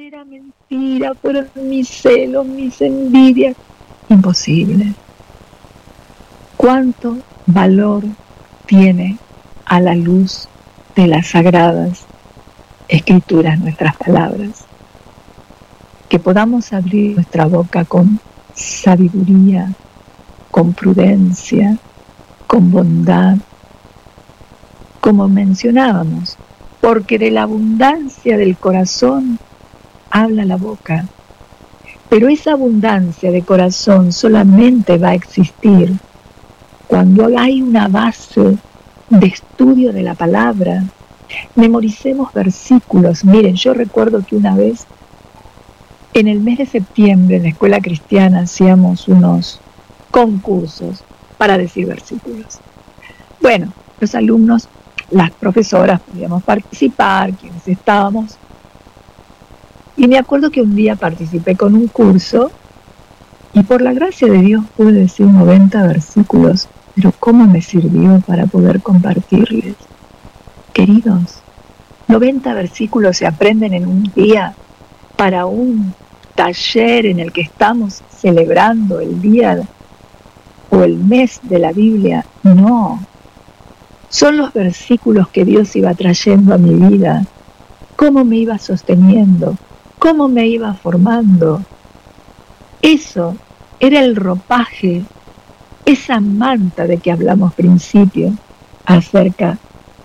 era mentira, fueron mis celos, mis envidias. Imposible. ¿Cuánto valor tiene a la luz de las sagradas escrituras nuestras palabras? Que podamos abrir nuestra boca con sabiduría, con prudencia, con bondad, como mencionábamos, porque de la abundancia del corazón habla la boca. Pero esa abundancia de corazón solamente va a existir cuando hay una base de estudio de la palabra. Memoricemos versículos. Miren, yo recuerdo que una vez, en el mes de septiembre, en la escuela cristiana, hacíamos unos concursos para decir versículos. Bueno, los alumnos, las profesoras podíamos participar, quienes estábamos. Y me acuerdo que un día participé con un curso y por la gracia de Dios pude decir 90 versículos, pero ¿cómo me sirvió para poder compartirles? Queridos, 90 versículos se aprenden en un día para un taller en el que estamos celebrando el día o el mes de la Biblia. No, son los versículos que Dios iba trayendo a mi vida, cómo me iba sosteniendo, cómo me iba formando. Eso era el ropaje, esa manta de que hablamos principio acerca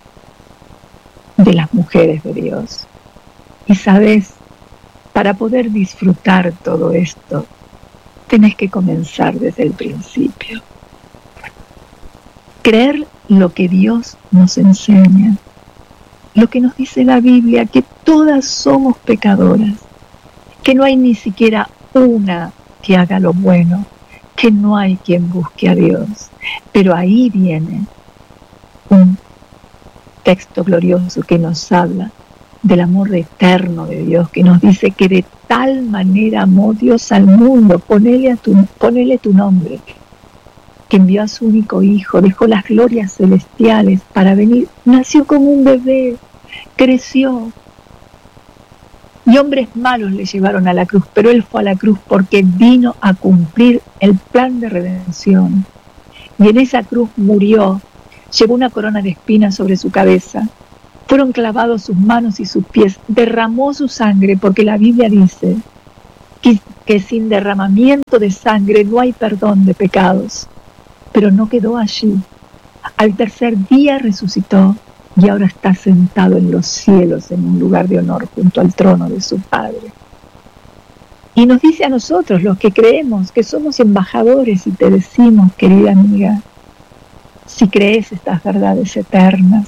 de las mujeres de Dios. Y sabes, para poder disfrutar todo esto, tenés que comenzar desde el principio. Creer lo que Dios nos enseña, lo que nos dice la Biblia, que todas somos pecadoras, que no hay ni siquiera una que haga lo bueno, que no hay quien busque a Dios. Pero ahí viene un texto glorioso que nos habla del amor eterno de Dios, que nos dice que de tal manera amó Dios al mundo, ponele tu nombre, que envió a su único hijo, dejó las glorias celestiales para venir, nació como un bebé, creció, y hombres malos le llevaron a la cruz, pero él fue a la cruz porque vino a cumplir el plan de redención. Y en esa cruz murió, llevó una corona de espinas sobre su cabeza, fueron clavados sus manos y sus pies, derramó su sangre, porque la Biblia dice que sin derramamiento de sangre no hay perdón de pecados. Pero no quedó allí. Al tercer día resucitó y ahora está sentado en los cielos en un lugar de honor junto al trono de su Padre. Y nos dice a nosotros, los que creemos, que somos embajadores, y te decimos, querida amiga, si crees estas verdades eternas,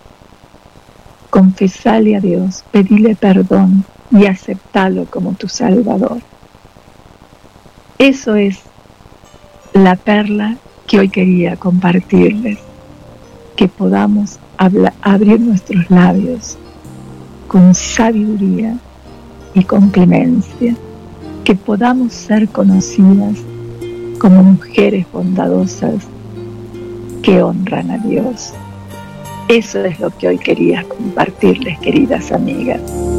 confesale a Dios, pedile perdón y aceptalo como tu Salvador. Eso es la perla que hoy quería compartirles, que podamos abrir nuestros labios con sabiduría y con clemencia, que podamos ser conocidas como mujeres bondadosas que honran a Dios. Eso es lo que hoy quería compartirles, queridas amigas.